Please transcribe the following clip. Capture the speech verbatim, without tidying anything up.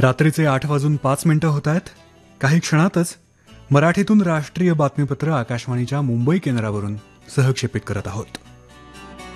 रात्रीचे आठ वाजून पाच मिनिटं होत आहेत. काही क्षणातच मराठीतून राष्ट्रीय बातमीपत्र आकाशवाणीच्या मुंबई केंद्रावरून सहक्षेपित करत आहोत.